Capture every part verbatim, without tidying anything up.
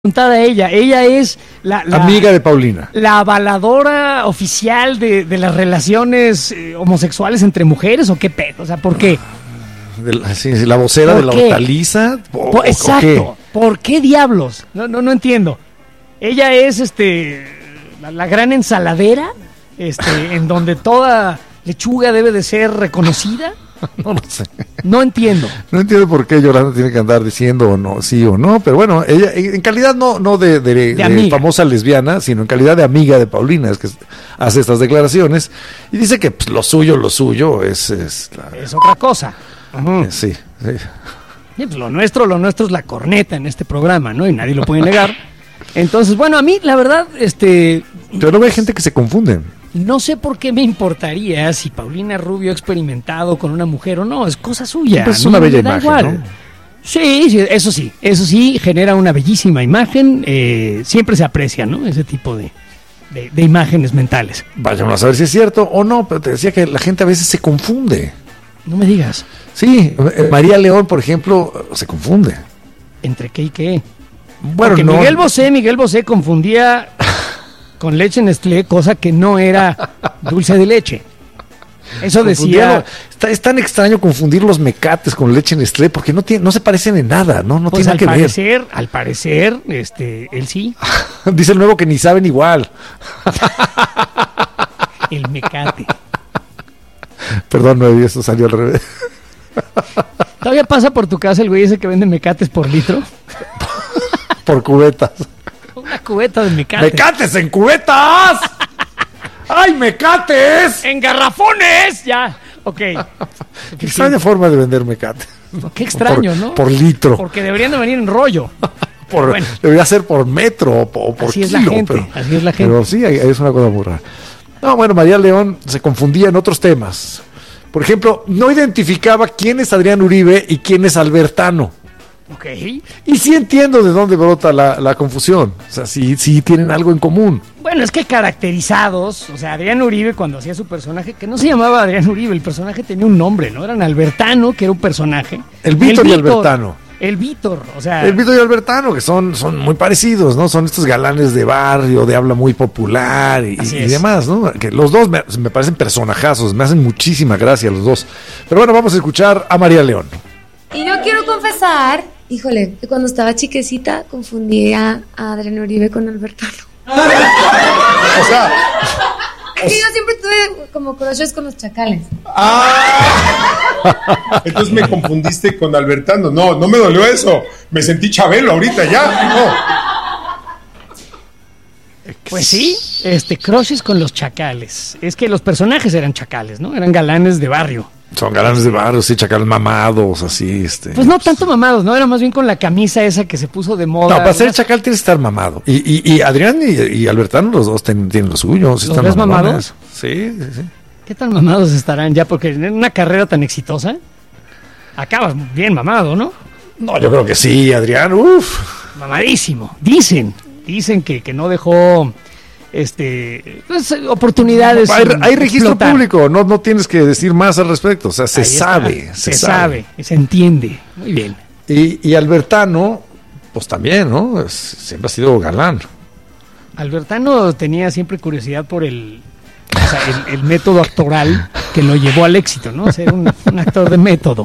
A ella, ella es la, la amiga de Paulina, la avaladora oficial de, de las relaciones eh, homosexuales entre mujeres, o qué pedo, o sea, ¿por qué? De la, sí, la vocera de la qué? hortaliza, o, Por, exacto, ¿o qué? ¿Por qué diablos? No, no, no entiendo. Ella es este la, la gran ensaladera, este, en donde toda lechuga debe de ser reconocida. No lo sé. No entiendo. No entiendo por qué Yolanda tiene que andar diciendo o no, sí o no, pero bueno, ella en calidad no, no de, de, de, de famosa lesbiana, sino en calidad de amiga de Paulina, es que hace estas declaraciones y dice que pues, lo suyo, lo suyo es... Es, la, es otra cosa. Uh-huh. eh, sí, sí. Y pues lo nuestro, lo nuestro es la corneta en este programa, ¿no? Y nadie lo puede negar. Entonces, bueno, a mí, la verdad, este... Pero no hay gente que se confunde. No sé por qué me importaría si Paulina Rubio ha experimentado con una mujer o no, es cosa suya. Pues es no, una me bella da imagen, igual. ¿no? Sí, sí, eso sí, eso sí, genera una bellísima imagen, eh, siempre se aprecia, ¿no? Ese tipo de, de, de imágenes mentales. Vayamos a saber si es cierto o no, pero te decía que la gente a veces se confunde. No me digas. Sí, María León, por ejemplo, se confunde. ¿Entre qué y qué? Bueno, Porque no... Miguel Bosé, Miguel Bosé confundía... con leche Nestlé, cosa que no era dulce de leche. Eso decía... Está, es tan extraño confundir los mecates con leche Nestlé porque no tiene, no se parecen en nada, no, no pues tiene al que parecer, ver. Al parecer, este, él sí. Dice el nuevo que ni saben igual. El mecate. Perdón, no, eso salió al revés. ¿Todavía pasa por tu casa el güey ese que vende mecates por litro? Por cubetas. Una cubeta de mecates. ¡Mecates en cubetas! ¡Ay, mecates! ¡En garrafones! Ya, ok. Qué extraña forma de vender mecate. Qué extraño, por, ¿no? Por litro. Porque deberían de venir en rollo. Por, bueno. Debería ser por metro o por, por así kilo. Es la gente, pero, así es la gente. Pero sí, es una cosa muy rara. No, bueno, María León se confundía en otros temas. Por ejemplo, no identificaba quién es Adrián Uribe y quién es Albertano. Ok. Y sí entiendo de dónde brota la, la confusión. O sea, sí, sí tienen algo en común. Bueno, es que caracterizados, o sea, Adrián Uribe cuando hacía su personaje, que no se llamaba Adrián Uribe, el personaje tenía un nombre, ¿no? Eran Albertano, que era un personaje. El Vítor y Albertano. El Vítor, o sea... El Vítor y Albertano, que son, son muy parecidos, ¿no? Son estos galanes de barrio, de habla muy popular y, y demás, ¿no? Que los dos me, me parecen personajazos, me hacen muchísima gracia los dos. Pero bueno, vamos a escuchar a María León. Y yo quiero confesar, híjole, que cuando estaba chiquecita confundía a Adrián Uribe con Albertano. O sea... Es que yo siempre tuve como crushes con los chacales. Ah, entonces me confundiste con Albertano. No, no me dolió eso. Me sentí Chabelo ahorita ya. No. Pues sí, este, crushes con los chacales. Es que los personajes eran chacales, ¿no? Eran galanes de barrio. Son galanes de barrio, sí, chacales mamados, así, este. Pues no tanto mamados, ¿no? Era más bien con la camisa esa que se puso de moda. No, para ser chacal tienes que estar mamado. Y, y, y Adrián y, y Albertano, los dos tienen, tienen lo suyo. ¿Los ves mamados? Sí, sí, sí. ¿Qué tan mamados estarán ya? Porque en una carrera tan exitosa, acabas bien mamado, ¿no? No, yo creo que sí, Adrián, uff. Mamadísimo. Dicen, dicen que, que no dejó... este pues, oportunidades. Hay, hay registro explotar. Público, no, no tienes que decir más al respecto, o sea, se Ahí sabe, está. se, se sabe. sabe, se entiende, muy bien. Y, y Albertano, pues también, ¿no? Es, siempre ha sido galán. Albertano tenía siempre curiosidad por el, o sea, el, el método actoral que lo llevó al éxito, ¿no? Ser un, un actor de método.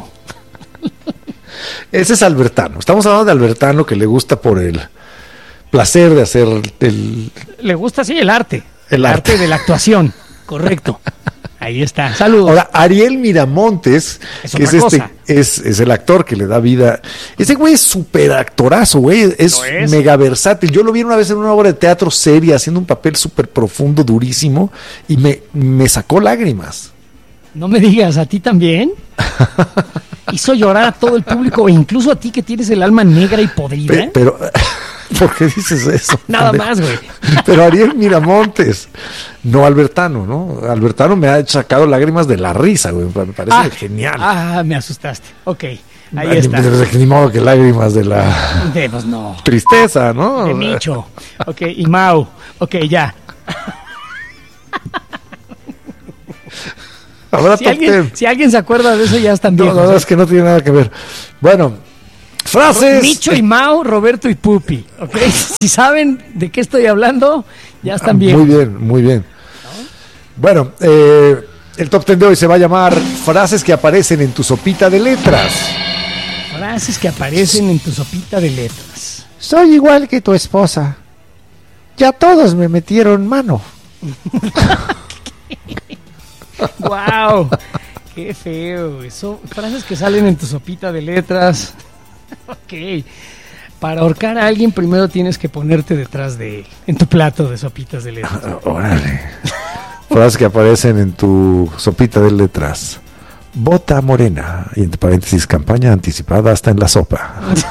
Ese es Albertano, estamos hablando de Albertano que le gusta por el placer de hacer el... Le gusta, sí, el arte. El arte. arte de la actuación, correcto. Ahí está, saludos. Ahora, Ariel Miramontes, es que es, este, es, es el actor que le da vida. Ese güey es súper actorazo, güey, es, es mega versátil. Yo lo vi una vez en una obra de teatro seria, haciendo un papel súper profundo, durísimo, y me, me sacó lágrimas. No me digas, ¿a ti también? Hizo llorar a todo el público, e incluso a ti que tienes el alma negra y podrida. Pe- pero... ¿Por qué dices eso? Nada más, güey. Pero Ariel Miramontes, no Albertano, ¿no? Albertano me ha sacado lágrimas de la risa, güey. Me parece ah, genial. Ah, me asustaste. Ok, ahí Ay, está. Ni, ni modo que lágrimas de la de, pues no. tristeza, ¿no? De Micho. Ok, y Mau. Ok, ya. Habrá si, alguien, si alguien se acuerda de eso, ya están bien. No, no, es que no tiene nada que ver. Bueno. frases. Micho y Mao, Roberto y Pupi. ¿Okay? Si saben de qué estoy hablando, ya están bien. Muy bien, muy bien. Bueno, eh, el top ten de hoy se va a llamar frases que aparecen en tu sopita de letras. Frases que aparecen en tu sopita de letras. Soy igual que tu esposa. Ya todos me metieron mano. Wow, qué feo. Eso, frases que salen en tu sopita de letras. Ok. Para ahorcar a alguien primero tienes que ponerte detrás de él, en tu plato de sopitas de letras. Órale. Frases que aparecen en tu sopita de letras. Bota morena. Y entre paréntesis, campaña anticipada hasta en la sopa.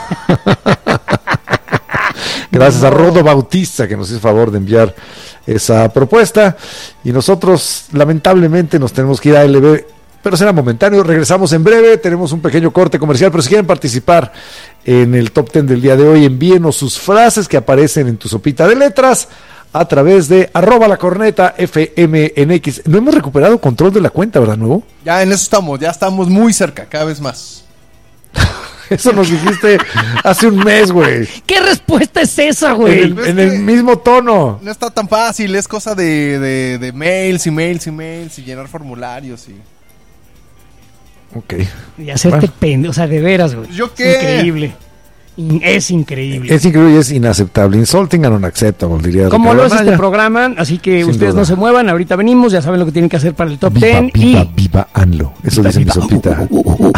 Gracias no. a Rodo Bautista, que nos hizo favor de enviar esa propuesta. Y nosotros, lamentablemente, nos tenemos que ir a L B, pero será momentáneo. Regresamos en breve. Tenemos un pequeño corte comercial, pero si quieren participar en el top ten del día de hoy, envíenos sus frases que aparecen en tu sopita de letras a través de arroba la corneta F M N X. No hemos recuperado control de la cuenta, ¿verdad, Nuevo? Ya en eso estamos, ya estamos muy cerca, cada vez más. Eso nos dijiste hace un mes, güey. ¿Qué respuesta es esa, güey? En, el, en el mismo tono. No está tan fácil, es cosa de, de, de mails y mails y mails y llenar formularios y... Ok. Y hacerte bueno. pendejo, o sea, de veras, güey. ¿Yo qué? Es increíble. Es increíble. Es increíble y es inaceptable. Insulting and unacceptable, diría. Como lo es este programa, así que Sin ustedes duda. no se muevan. Ahorita venimos, ya saben lo que tienen que hacer para el top viva, ten. Viva, y... viva, Anlo. Eso viva, dice viva. mi sopita.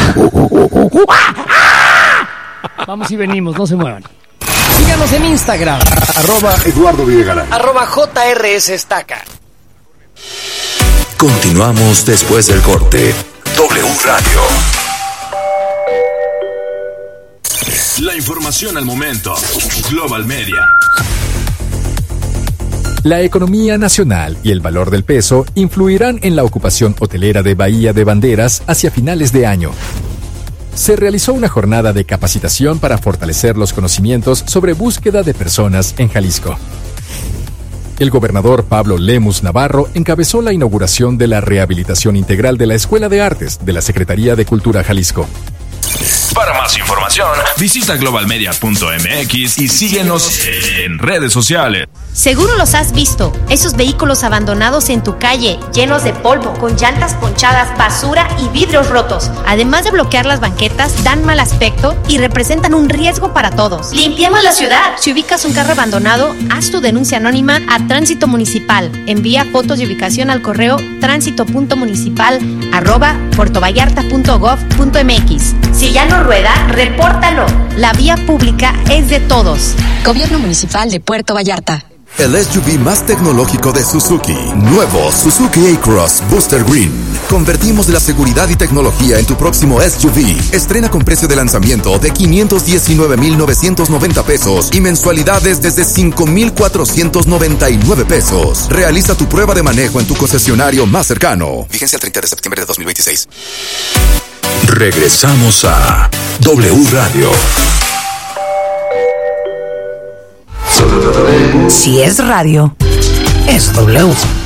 Vamos y venimos, no se muevan. Síganos en Instagram. Arroba Eduardo Videgaray. Arroba J R S Estaca. Continuamos después del corte. W Radio. La información al momento. Global Media. La economía nacional y el valor del peso influirán en la ocupación hotelera de Bahía de Banderas hacia finales de año. Se realizó una jornada de capacitación para fortalecer los conocimientos sobre búsqueda de personas en Jalisco. El gobernador Pablo Lemus Navarro encabezó la inauguración de la rehabilitación integral de la Escuela de Artes de la Secretaría de Cultura Jalisco. Para más información, visita global media punto m x y síguenos en redes sociales. Seguro los has visto, esos vehículos abandonados en tu calle, llenos de polvo, con llantas ponchadas, basura y vidrios rotos. Además de bloquear las banquetas, dan mal aspecto y representan un riesgo para todos. ¡Limpiemos la ciudad! Si ubicas un carro abandonado, haz tu denuncia anónima a Tránsito Municipal. Envía fotos de ubicación al correo tránsito punto municipal arroba puertovallarta punto gov punto m x. Si ya no rueda, repórtalo. La vía pública es de todos. Gobierno Municipal de Puerto Vallarta. El S U V más tecnológico de Suzuki. Nuevo Suzuki A-Cross Booster Green. Convertimos la seguridad y tecnología en tu próximo S U V. Estrena con precio de lanzamiento de quinientos diecinueve mil novecientos noventa pesos y mensualidades desde cinco mil cuatrocientos noventa y nueve pesos. Realiza tu prueba de manejo en tu concesionario más cercano. Vigencia el treinta de septiembre de dos mil veintiséis. Regresamos a W Radio. Si es radio, es W.